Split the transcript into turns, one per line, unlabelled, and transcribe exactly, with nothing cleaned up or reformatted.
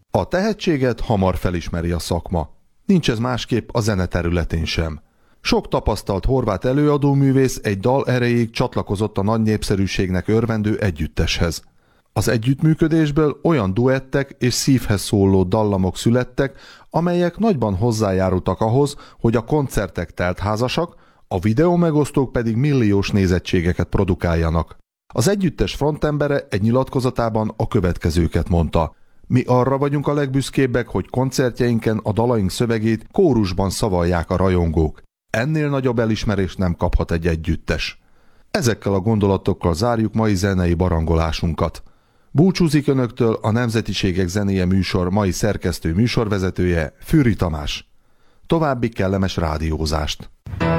A tehetséget hamar felismeri a szakma. Nincs ez másképp a zene területén sem. Sok tapasztalt horvát előadóművész egy dal erejéig csatlakozott a nagy népszerűségnek örvendő együtteshez. Az együttműködésből olyan duettek és szívhez szóló dallamok születtek, amelyek nagyban hozzájárultak ahhoz, hogy a koncertek teltházasak, a videómegosztók pedig milliós nézettségeket produkáljanak. Az együttes frontembere egy nyilatkozatában a következőket mondta. Mi arra vagyunk a legbüszkébbek, hogy koncertjeinken a dalaink szövegét kórusban szavalják a rajongók. Ennél nagyobb elismerést nem kaphat egy együttes. Ezekkel a gondolatokkal zárjuk mai zenei barangolásunkat. Búcsúzik önöktől a Nemzetiségek zenéje műsor mai szerkesztő műsorvezetője, Fűri Tamás. További kellemes rádiózást!